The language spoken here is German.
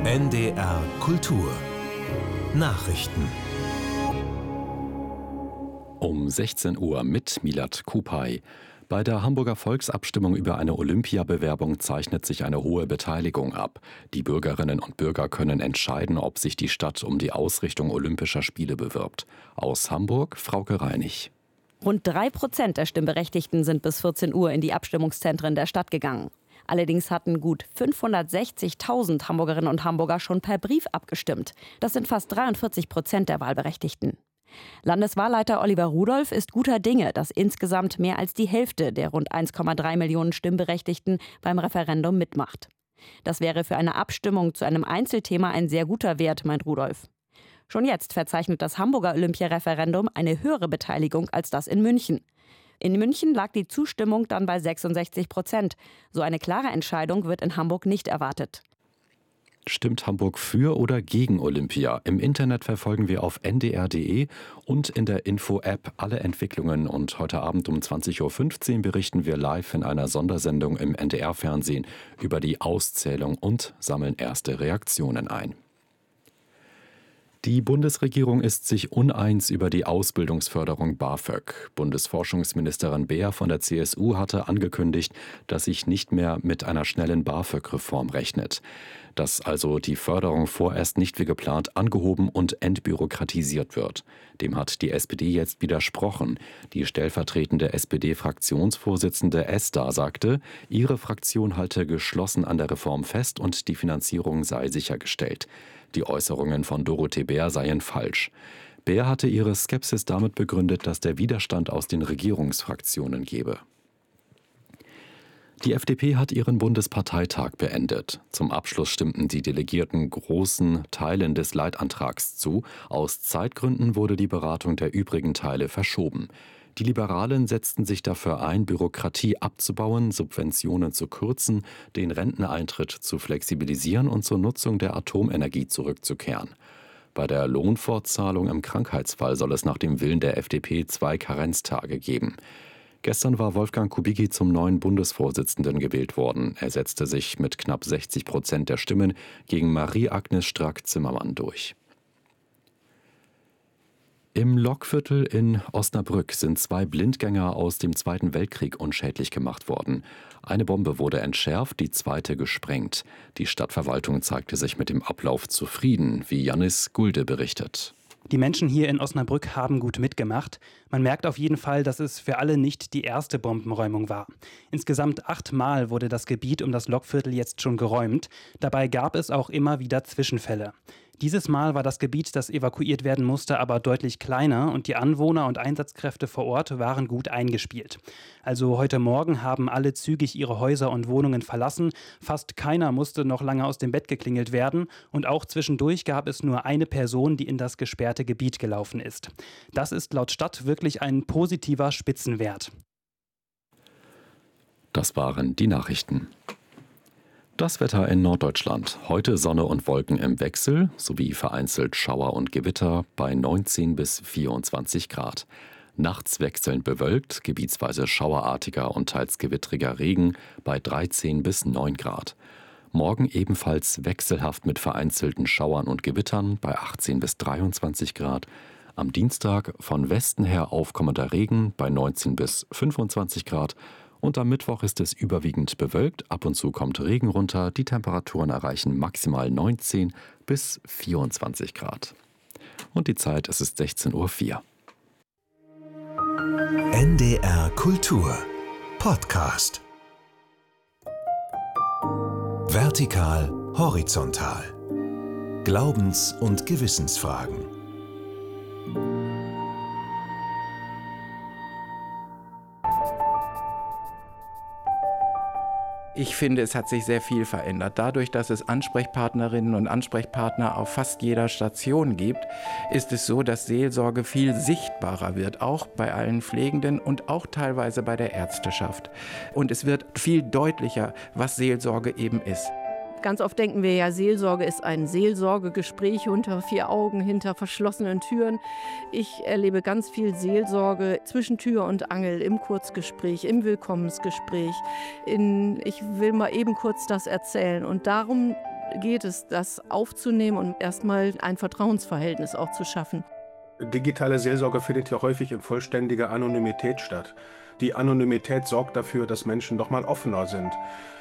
NDR Kultur Nachrichten. Um 16 Uhr mit Milad Kupay. Bei der Hamburger Volksabstimmung über eine Olympiabewerbung zeichnet sich eine hohe Beteiligung ab. Die Bürgerinnen und Bürger können entscheiden, ob sich die Stadt um die Ausrichtung Olympischer Spiele bewirbt. Aus Hamburg, Frauke Reinig. Rund 3% der Stimmberechtigten sind bis 14 Uhr in die Abstimmungszentren der Stadt gegangen. Allerdings hatten gut 560.000 Hamburgerinnen und Hamburger schon per Brief abgestimmt. Das sind fast 43% der Wahlberechtigten. Landeswahlleiter Oliver Rudolph ist guter Dinge, dass insgesamt mehr als die Hälfte der rund 1,3 Millionen Stimmberechtigten beim Referendum mitmacht. Das wäre für eine Abstimmung zu einem Einzelthema ein sehr guter Wert, meint Rudolph. Schon jetzt verzeichnet das Hamburger Olympiareferendum eine höhere Beteiligung als das in München. In München lag die Zustimmung dann bei 66%. So eine klare Entscheidung wird in Hamburg nicht erwartet. Stimmt Hamburg für oder gegen Olympia? Im Internet verfolgen wir auf ndr.de und in der Info-App alle Entwicklungen. Und heute Abend um 20.15 Uhr berichten wir live in einer Sondersendung im NDR-Fernsehen über die Auszählung und sammeln erste Reaktionen ein. Die Bundesregierung ist sich uneins über die Ausbildungsförderung BAföG. Bundesforschungsministerin Beer von der CSU hatte angekündigt, dass sich nicht mehr mit einer schnellen BAföG-Reform rechnet. Dass also die Förderung vorerst nicht wie geplant angehoben und entbürokratisiert wird. Dem hat die SPD jetzt widersprochen. Die stellvertretende SPD-Fraktionsvorsitzende Esther sagte, ihre Fraktion halte geschlossen an der Reform fest und die Finanzierung sei sichergestellt. Die Äußerungen von Dorothee Bär seien falsch. Bär hatte ihre Skepsis damit begründet, dass der Widerstand aus den Regierungsfraktionen gebe. Die FDP hat ihren Bundesparteitag beendet. Zum Abschluss stimmten die Delegierten großen Teilen des Leitantrags zu. Aus Zeitgründen wurde die Beratung der übrigen Teile verschoben. Die Liberalen setzten sich dafür ein, Bürokratie abzubauen, Subventionen zu kürzen, den Renteneintritt zu flexibilisieren und zur Nutzung der Atomenergie zurückzukehren. Bei der Lohnfortzahlung im Krankheitsfall soll es nach dem Willen der FDP 2 Karenztage geben. Gestern war Wolfgang Kubicki zum neuen Bundesvorsitzenden gewählt worden. Er setzte sich mit knapp 60% der Stimmen gegen Marie-Agnes Strack-Zimmermann durch. Im Lokviertel in Osnabrück sind 2 Blindgänger aus dem Zweiten Weltkrieg unschädlich gemacht worden. Eine Bombe wurde entschärft, die zweite gesprengt. Die Stadtverwaltung zeigte sich mit dem Ablauf zufrieden, wie Jannis Gulde berichtet. Die Menschen hier in Osnabrück haben gut mitgemacht. Man merkt auf jeden Fall, dass es für alle nicht die erste Bombenräumung war. Insgesamt 8 Mal wurde das Gebiet um das Lokviertel jetzt schon geräumt. Dabei gab es auch immer wieder Zwischenfälle. Dieses Mal war das Gebiet, das evakuiert werden musste, aber deutlich kleiner und die Anwohner und Einsatzkräfte vor Ort waren gut eingespielt. Also heute Morgen haben alle zügig ihre Häuser und Wohnungen verlassen. Fast keiner musste noch lange aus dem Bett geklingelt werden und auch zwischendurch gab es nur eine Person, die in das gesperrte Gebiet gelaufen ist. Das ist laut Stadt wirklich ein positiver Spitzenwert. Das waren die Nachrichten. Das Wetter in Norddeutschland. Heute Sonne und Wolken im Wechsel sowie vereinzelt Schauer und Gewitter bei 19 bis 24 Grad. Nachts wechselnd bewölkt, gebietsweise schauerartiger und teils gewittriger Regen bei 13 bis 9 Grad. Morgen ebenfalls wechselhaft mit vereinzelten Schauern und Gewittern bei 18 bis 23 Grad. Am Dienstag von Westen her aufkommender Regen bei 19 bis 25 Grad. Und am Mittwoch ist es überwiegend bewölkt, ab und zu kommt Regen runter, die Temperaturen erreichen maximal 19 bis 24 Grad. Und die Zeit, es ist 16.04 Uhr. NDR Kultur Podcast. Vertikal, horizontal. Glaubens- und Gewissensfragen. Ich finde, es hat sich sehr viel verändert. Dadurch, dass es Ansprechpartnerinnen und Ansprechpartner auf fast jeder Station gibt, ist es so, dass Seelsorge viel sichtbarer wird, auch bei allen Pflegenden und auch teilweise bei der Ärzteschaft. Und es wird viel deutlicher, was Seelsorge eben ist. Ganz oft denken wir ja, Seelsorge ist ein Seelsorgegespräch unter 4 Augen, hinter verschlossenen Türen. Ich erlebe ganz viel Seelsorge zwischen Tür und Angel, im Kurzgespräch, im Willkommensgespräch. Ich will mal eben kurz das erzählen. Und darum geht es, das aufzunehmen und erstmal ein Vertrauensverhältnis auch zu schaffen. Digitale Seelsorge findet ja häufig in vollständiger Anonymität statt. Die Anonymität sorgt dafür, dass Menschen doch mal offener sind.